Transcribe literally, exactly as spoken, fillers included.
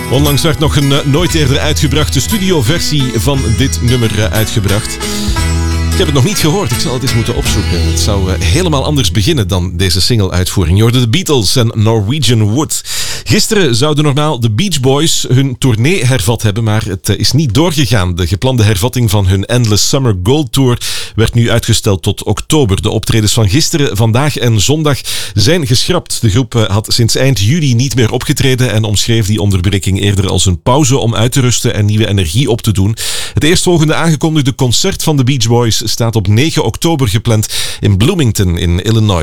Onlangs werd nog een uh, nooit eerder uitgebrachte studioversie van dit nummer uh, uitgebracht. Ik heb het nog niet gehoord, ik zal het eens moeten opzoeken. Het zou uh, helemaal anders beginnen dan deze single-uitvoering. Je hoorde de Beatles en Norwegian Wood. Gisteren zouden normaal de Beach Boys hun tournee hervat hebben, maar het uh, is niet doorgegaan. De geplande hervatting van hun Endless Summer Gold Tour werd nu uitgesteld tot oktober. De optredens van gisteren, vandaag en zondag zijn geschrapt. De groep uh, had sinds eind juli niet meer opgetreden en omschreef die onderbreking eerder als een pauze om uit te rusten en nieuwe energie op te doen. Het eerstvolgende aangekondigde concert van de Beach Boys staat op negen oktober gepland in Bloomington in Illinois.